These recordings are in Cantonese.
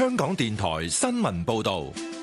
香港電台新聞報道。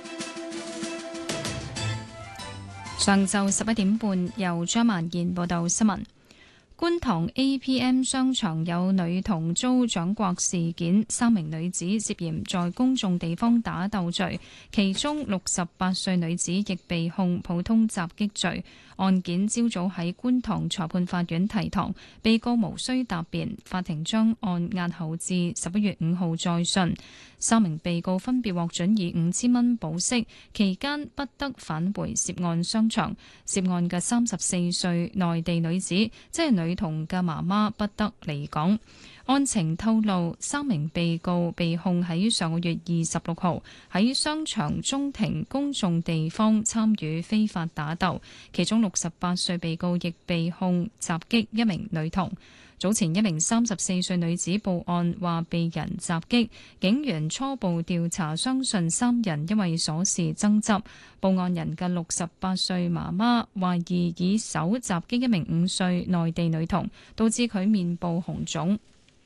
上晝11點半，由張曼燕報道新聞。觀塘 APM 商場有女童遭掌摑事件，3名女子涉嫌在公眾地方打鬥罪，其中68歲女子亦被控普通襲擊罪。案件朝早喺觀塘裁判法院提堂，被告無需答辯，法庭將案押後至11月5號再訊。3名被告分別獲准以5000蚊保釋，期間不得返回涉案商場。涉案嘅34歲內地女子，即係女童嘅媽媽，不得離港。案情透露，3名被告被控喺上個月26號喺商場中庭公眾地方參與非法打鬥，其中68歲被告亦被控襲擊一名女童。早前一名34歲女子報案話被人襲擊，警員初步調查相信3人因為瑣事爭執。報案人嘅68歲媽媽懷疑以手襲擊一名5歲內地女童，導致佢面部紅腫。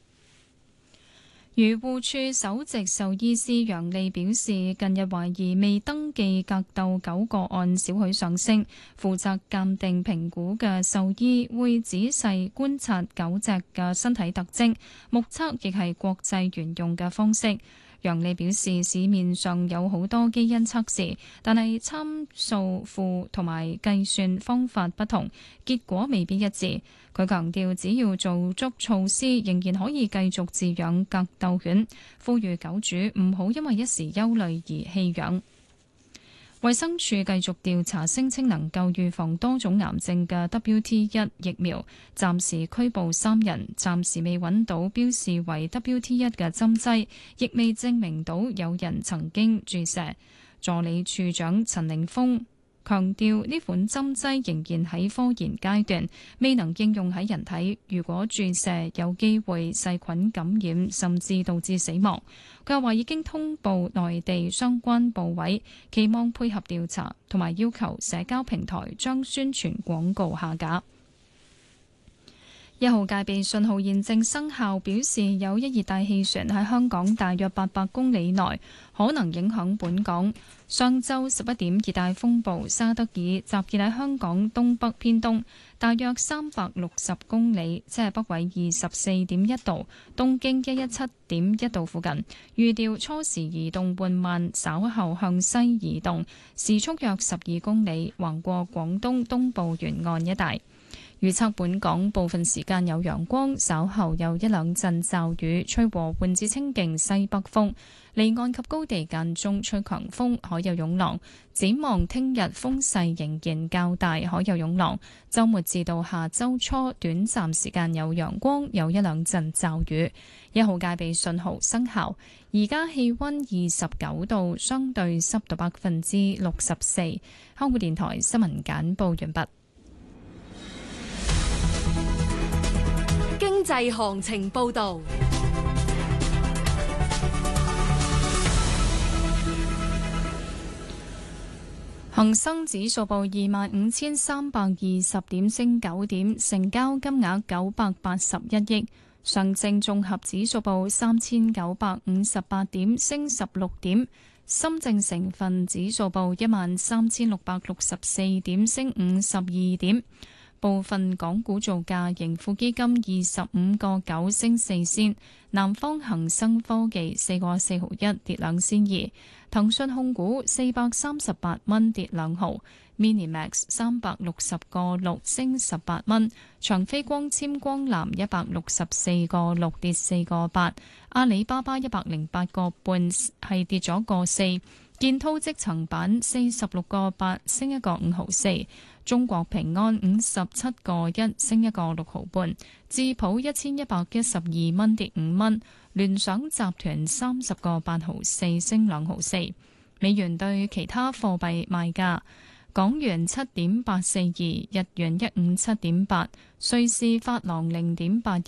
漁護署首席獸醫師楊利表示，近日懷疑未登記格鬥狗個案少許上升，負責鑑定評估嘅獸醫會仔細觀察狗隻嘅身體特徵，目測亦係國際沿用嘅方式。楊利表示，市面上有好多基因測試，但係參數庫同埋計算方法不同，結果未必一致。佢強調，只要做足措施，仍然可以繼續飼養格鬥犬，呼籲狗主唔好因為一時憂慮而棄養。衛生署繼續調查聲稱能夠預防多種癌症嘅 WT1 疫苗，暫時拘捕3人，暫時未揾到標示為 WT1 嘅針劑，亦未證明到有人曾經注射。助理處長陳凌峰強調，呢款針劑仍然喺科研階段，未能應用喺人體。如果注射，有機會細菌感染，甚至導致死亡。佢又話已經通報內地相關部委，期望配合調查，同埋要求社交平台將宣傳廣告下架。1號戒備信號現正生效，表示有一熱帶氣旋喺香港大約800公里內，可能影響本港。上晝11點，熱帶風暴沙德爾集結喺香港東北偏東，大約360公里，即係北緯24.1度、東經117.1度附近。預料初時移動緩慢，稍後向西移動，時速約12公里，橫過廣東東部沿岸一帶。預測本港部分時間有陽光，稍後有一兩陣驟雨，吹和緩至清勁西北風，離岸及高地間中吹強風，海有湧浪。展望聽日風勢仍然較大，海有湧浪。週末至到下週初，短暫時間有陽光，有一兩陣驟雨。1號戒備信號生效。而家氣溫29度，相對濕度64%。香港電台新聞簡報完畢。 經濟行情報道， 恒生指數報25,320點，升9點，成交金額981億。上證綜合指數報3,958點，升16點。深證成分指數報13,664點，升52點。部分港股造價，盈富基金25個9升4仙，南方恒生科技4個4毫1跌2仙2，騰訊控股438蚊跌2毫，Minimax 360個6升18蚊，長飛光纖光纜164個6跌4個8，阿里巴巴108個半係跌咗個4，建滔積層板46個8升1個5毫4。中國平安57個1升1個6毫半，智普1112蚊跌5蚊，聯想集團30個8毫4升2毫4。美元對其他貨幣賣價：港元7.842，日元157.8，瑞士法郎0.81。